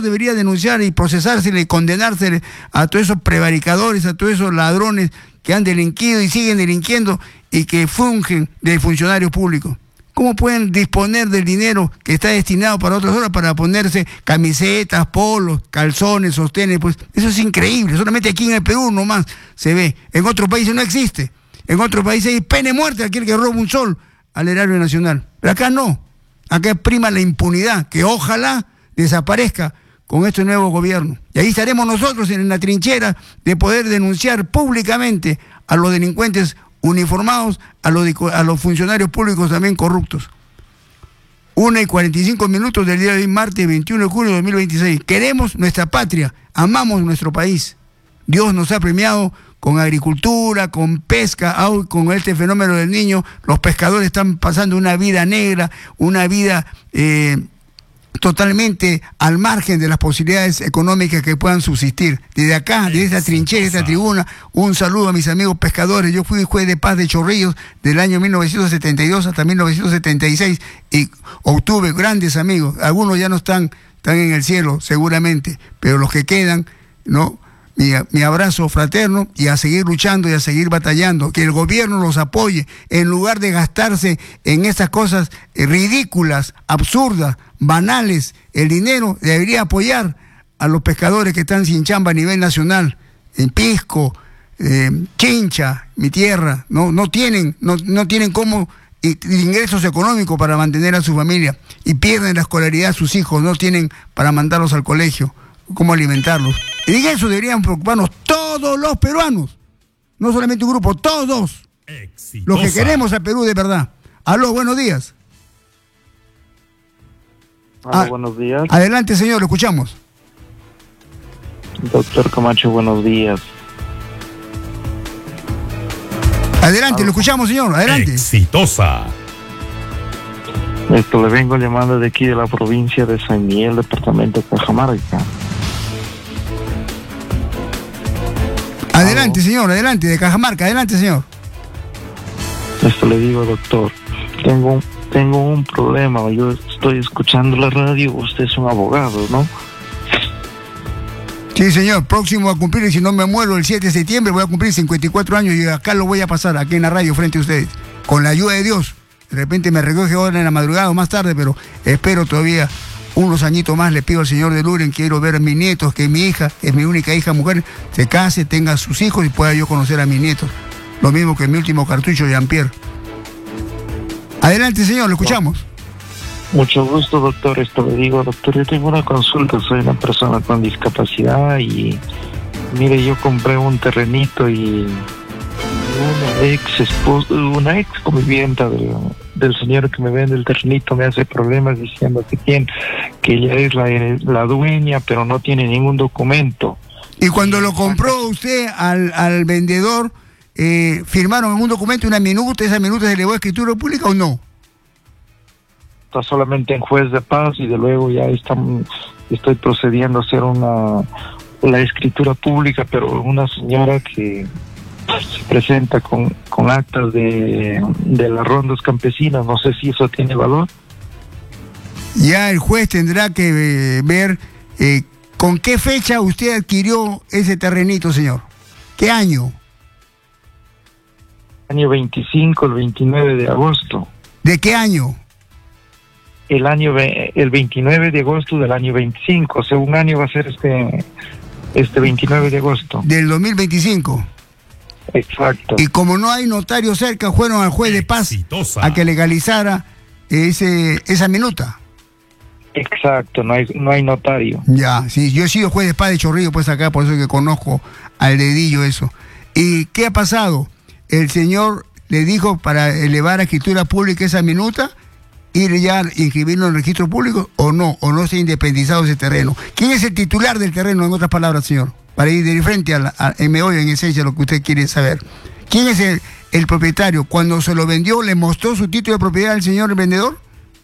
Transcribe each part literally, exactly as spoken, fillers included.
debería denunciar y procesársele y condenársele a todos esos prevaricadores, a todos esos ladrones que han delinquido y siguen delinquiendo y que fungen de funcionarios públicos. ¿Cómo pueden disponer del dinero que está destinado para otras horas para ponerse camisetas, polos, calzones, sostenes? Pues eso es increíble. Solamente aquí en el Perú nomás se ve. En otros países no existe. En otros países hay pena de muerte a aquel que roba un sol al erario nacional. Pero acá no. Acá prima la impunidad, que ojalá desaparezca con este nuevo gobierno. Y ahí estaremos nosotros en la trinchera de poder denunciar públicamente a los delincuentes uniformados, a los, a los funcionarios públicos también corruptos. Una y cuarenta y cinco minutos del día de hoy, martes veintiuno de junio de dos mil veintiséis. Queremos nuestra patria, amamos nuestro país. Dios nos ha premiado con agricultura, con pesca, con este fenómeno del Niño. Los pescadores están pasando una vida negra, una vida eh, totalmente al margen de las posibilidades económicas que puedan subsistir. Desde acá, desde esta trinchera, de esta tribuna, un saludo a mis amigos pescadores. Yo fui juez de paz de Chorrillos del año mil novecientos setenta y dos hasta mil novecientos setenta y seis y obtuve grandes amigos. Algunos ya no están, están en el cielo seguramente, pero los que quedan, ¿no? Mi, mi abrazo fraterno y a seguir luchando y a seguir batallando, que el gobierno los apoye en lugar de gastarse en esas cosas ridículas, absurdas, banales. El dinero debería apoyar a los pescadores que están sin chamba a nivel nacional, en Pisco, eh, Chincha, mi tierra, no, no tienen, no, no tienen cómo ingresos económicos para mantener a su familia y pierden la escolaridad a sus hijos, no tienen para mandarlos al colegio, cómo alimentarlos. Y de eso deberían preocuparnos todos los peruanos, no solamente un grupo, todos Exitosa. Los que queremos a Perú de verdad. Aló, buenos días. Aló, ah, buenos días. Adelante, señor, lo escuchamos. Doctor Camacho, buenos días. Adelante, Aló. Lo escuchamos, señor, adelante. Exitosa. Esto le vengo llamando de aquí de la provincia de San Miguel, departamento de Cajamarca. Adelante, Aló. Señor, adelante, de Cajamarca, adelante, señor. Esto le digo, doctor, tengo, tengo un problema, yo estoy escuchando la radio, usted es un abogado, ¿no? Sí, señor, próximo a cumplir, si no me muero el siete de septiembre, voy a cumplir cincuenta y cuatro años y acá lo voy a pasar, aquí en la radio, frente a ustedes, con la ayuda de Dios. De repente me recoge ahora en la madrugada o más tarde, pero espero todavía unos añitos más. Le pido al señor de Luren, quiero ver a mis nietos, que mi hija, es mi única hija mujer, se case, tenga sus hijos y pueda yo conocer a mis nietos. Lo mismo que mi último cartucho, Jean-Pierre. Adelante, señor, lo escuchamos. Mucho gusto, doctor. Esto le digo, doctor, yo tengo una consulta, soy una persona con discapacidad y mire, yo compré un terrenito y una ex esposa, una ex convivienta del, del señor que me vende el terrenito me hace problemas diciendo que tiene, que ella es la, la dueña, pero no tiene ningún documento. Y cuando lo compró usted al, al vendedor, eh, ¿firmaron en un documento una minuta? ¿Esa minuta se elevó a escritura pública o no? Está solamente en juez de paz y de luego ya están, estoy procediendo a hacer una la escritura pública, pero una señora que se presenta con, con actas de, de las rondas campesinas, no sé si eso tiene valor. Ya el juez tendrá que eh, ver eh, con qué fecha usted adquirió ese terrenito, señor. ¿Qué año? Año veinticinco, el veintinueve de agosto. ¿De qué año? El año el veintinueve de agosto del año veinticinco, o sea, un año va a ser este este veintinueve de agosto. Del dos mil veinticinco. Exacto. Y como no hay notario cerca, fueron al juez de paz Exitosa. A que legalizara ese esa minuta. Exacto, no hay no hay notario. Ya, sí, yo he sido juez de paz de Chorrillo, pues acá, por eso que conozco al dedillo eso. ¿Y qué ha pasado? El señor le dijo para elevar a escritura pública esa minuta, ir ya a inscribirlo en el registro público o no, o no se ha independizado ese terreno. ¿Quién es el titular del terreno, en otras palabras, señor? Para ir de frente a, la, a me oye en esencia lo que usted quiere saber. ¿Quién es el, el propietario? Cuando se lo vendió, ¿le mostró su título de propiedad al señor el vendedor?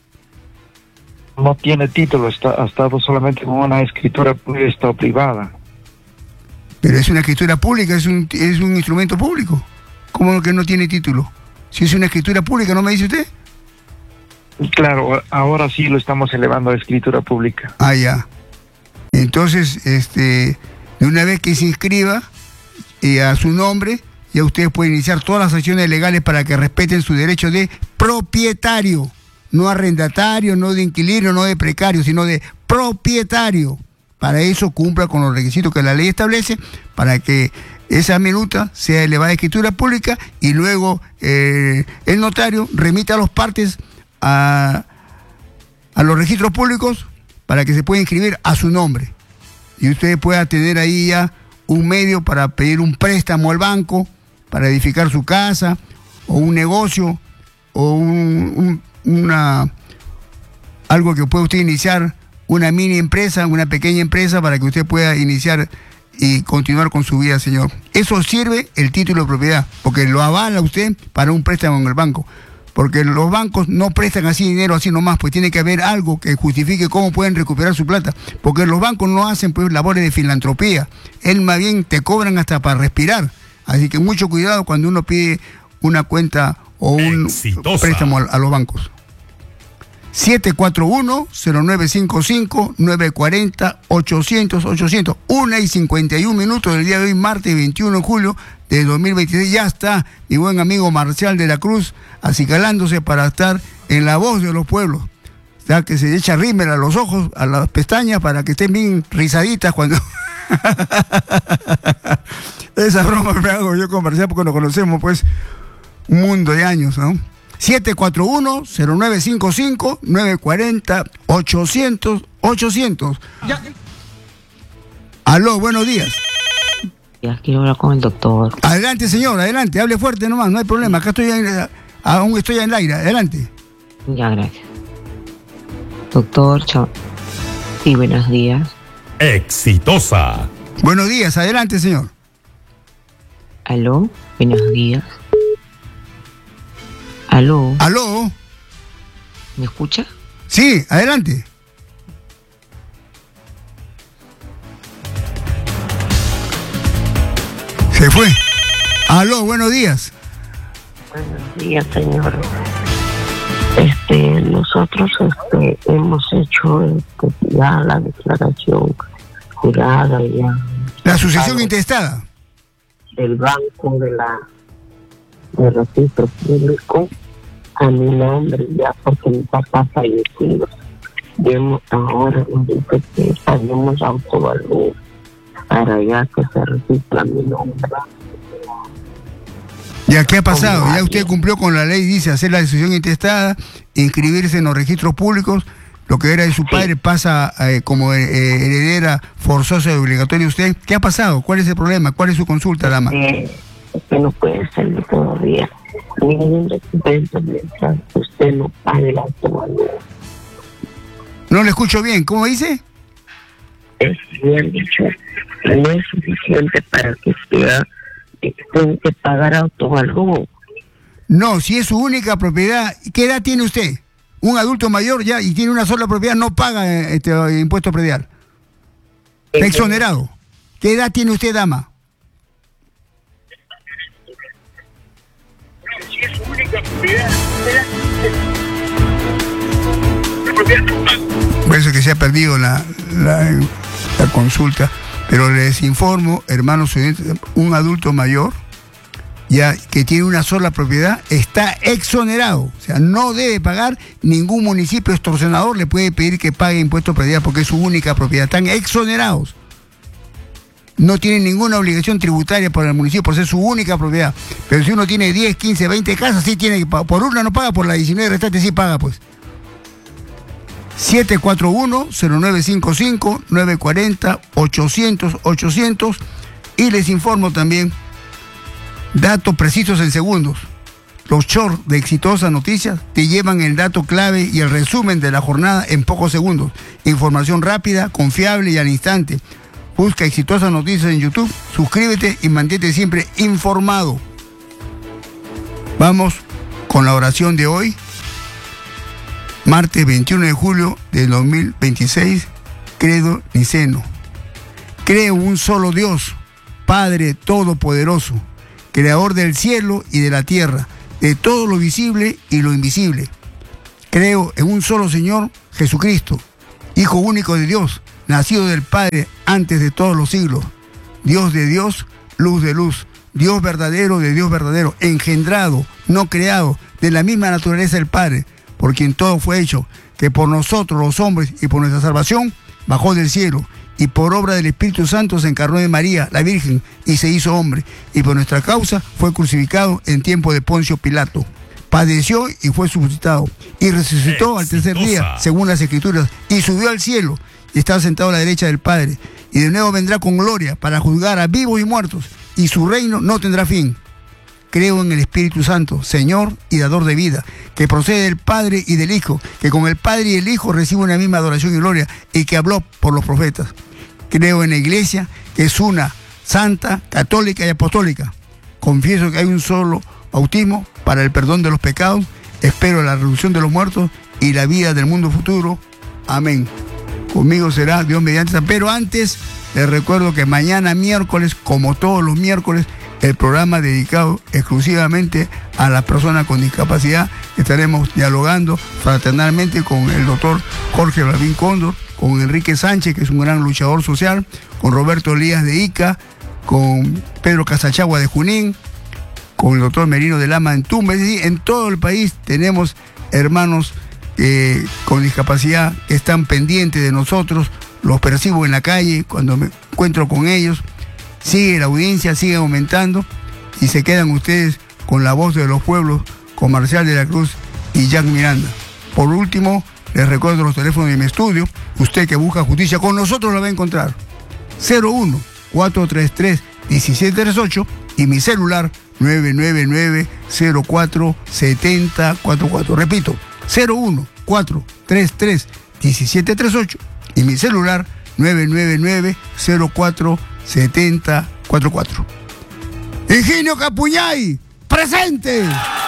No tiene título, está, ha estado solamente con una escritura pública privada. Pero es una escritura pública, es un, es un instrumento público. ¿Cómo que no tiene título? Si es una escritura pública, ¿no me dice usted? Claro, ahora sí lo estamos elevando a escritura pública. Ah, ya. Entonces, este, de una vez que se inscriba eh, a su nombre, ya ustedes pueden iniciar todas las acciones legales para que respeten su derecho de propietario, no arrendatario, no de inquilino, no de precario, sino de propietario. Para eso cumpla con los requisitos que la ley establece, para que esa minuta sea elevada a escritura pública y luego eh, el notario remita a los partes a, a los registros públicos para que se pueda inscribir a su nombre. Y usted pueda tener ahí ya un medio para pedir un préstamo al banco, para edificar su casa, o un negocio, o un, un, una, algo que pueda usted iniciar, una mini empresa, una pequeña empresa, para que usted pueda iniciar y continuar con su vida, señor. Eso sirve el título de propiedad, porque lo avala usted para un préstamo en el banco. Porque los bancos no prestan así dinero así nomás, pues tiene que haber algo que justifique cómo pueden recuperar su plata. Porque los bancos no hacen pues labores de filantropía. Él más bien te cobran hasta para respirar. Así que mucho cuidado cuando uno pide una cuenta o un Exitosa. préstamo a, a los bancos. siete cuatro uno, cero nueve cinco cinco, nueve cuatro cero, ochocientos, ochocientos. una y cincuenta y un minutos del día de hoy, martes veintiuno de julio de dos mil veintiséis. Ya está mi buen amigo Marcial de la Cruz acicalándose para estar en la voz de los pueblos. O sea, que se echa rímel a los ojos, a las pestañas, para que estén bien rizaditas cuando... Esa broma me hago yo con Marcial porque nos conocemos pues un mundo de años, ¿no? siete cuatro uno, cero nueve cinco cinco, nueve cuatro cero, ochocientos, ochocientos. Ya. Aló, buenos días. Ya quiero hablar con el doctor. Adelante, señor, adelante, hable fuerte nomás, no hay problema. Acá estoy, en, aún estoy en el aire, adelante. Ya, gracias. Doctor, chao. Sí, buenos días. Exitosa. Buenos días, adelante, señor. Aló, buenos días. Aló. Aló. ¿Me escucha? Sí, adelante. Se fue. Aló, buenos días. Buenos días, señor. Este, nosotros este, hemos hecho este, ya la declaración jurada ya. La sucesión intestada. Del banco de la de registro público a mi nombre ya porque mi papá fallecido. Yo ahora nos dice que paguemos autovalor para ya que se registra mi nombre. ¿Ya qué ha pasado? Ya usted cumplió con la ley, dice hacer la decisión intestada, inscribirse en los registros públicos, lo que era de su padre pasa eh, como eh, heredera forzosa y obligatoria usted. ¿Qué ha pasado? ¿Cuál es el problema? ¿Cuál es su consulta, dama? Eh, es que no puede ser todavía ningún recompensa mientras usted no pague el autovalor. No le escucho bien, ¿cómo dice? Es bien dicho, no es suficiente para que sea que tenga que pagar autovalor. No, si es su única propiedad, ¿qué edad tiene usted? Un adulto mayor ya y tiene una sola propiedad, no paga este impuesto predial. Está exonerado. ¿Qué edad tiene usted, dama? Si es su única propiedad, por eso que se ha perdido la, la, la consulta. Pero les informo, hermanos oyentes, un adulto mayor ya que tiene una sola propiedad está exonerado. O sea, no debe pagar, ningún municipio extorsionador le puede pedir que pague impuesto predial porque es su única propiedad. Están exonerados. No tienen ninguna obligación tributaria por el municipio por ser su única propiedad. Pero si uno tiene diez, quince, veinte casas, sí tiene que pagar. Por una no paga, por la diecinueve restante sí paga, pues. siete cuatro uno, cero nueve cinco cinco, nueve cuatro cero, ochocientos, ochocientos. Y les informo también, datos precisos en segundos. Los shorts de Exitosa Noticias te llevan el dato clave y el resumen de la jornada en pocos segundos. Información rápida, confiable y al instante. Busca Exitosa Noticias en YouTube, suscríbete y mantente siempre informado. Vamos con la oración de hoy. Martes veintiuno de julio de dos mil veintiséis, credo niceno. Creo un solo Dios, Padre Todopoderoso, Creador del cielo y de la tierra, de todo lo visible y lo invisible. Creo en un solo Señor, Jesucristo, Hijo único de Dios, nacido del Padre antes de todos los siglos, Dios de Dios, luz de luz, Dios verdadero de Dios verdadero, engendrado, no creado, de la misma naturaleza del Padre, por quien todo fue hecho, que por nosotros los hombres y por nuestra salvación bajó del cielo, y por obra del Espíritu Santo se encarnó de María, la Virgen, y se hizo hombre, y por nuestra causa fue crucificado en tiempo de Poncio Pilato. Padeció y fue suscitado, y resucitó al tercer día, según las Escrituras, y subió al cielo, y está sentado a la derecha del Padre, y de nuevo vendrá con gloria para juzgar a vivos y muertos, y su reino no tendrá fin. Creo en el Espíritu Santo, Señor y dador de vida, que procede del Padre y del Hijo, que con el Padre y el Hijo recibe una misma adoración y gloria, y que habló por los profetas. Creo en la Iglesia, que es una, santa, católica y apostólica. Confieso que hay un solo bautismo para el perdón de los pecados. Espero la resurrección de los muertos y la vida del mundo futuro. Amén. Conmigo será Dios mediante. Pero antes, les recuerdo que mañana miércoles, como todos los miércoles, el programa dedicado exclusivamente a las personas con discapacidad. Estaremos dialogando fraternalmente con el doctor Jorge Balbín Cóndor, con Enrique Sánchez, que es un gran luchador social, con Roberto Elías de Ica, con Pedro Casachagua de Junín, con el doctor Merino de Lama en Tumbes. Es decir, en todo el país tenemos hermanos eh, con discapacidad que están pendientes de nosotros, los percibo en la calle cuando me encuentro con ellos. Sigue la audiencia, sigue aumentando, y se quedan ustedes con la voz de los pueblos, con Marcial de la Cruz y Jack Miranda. Por último, les recuerdo los teléfonos de mi estudio. Usted que busca justicia, con nosotros la va a encontrar. cero uno, cuatro tres tres, uno siete tres ocho y mi celular nueve nueve nueve, cero cuatro, siete cero cuatro cuatro. Repito, cero uno, cuatro tres tres, uno siete tres ocho y mi celular nueve nueve nueve, cero cuatro, siete cero cuatro cuatro. Higinio Capuñay, presente.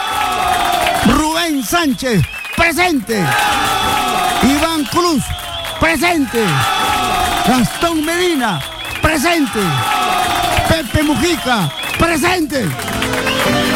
Rubén Sánchez, presente. Iván Cruz, presente. Gastón Medina, presente. Pepe Mujica, presente.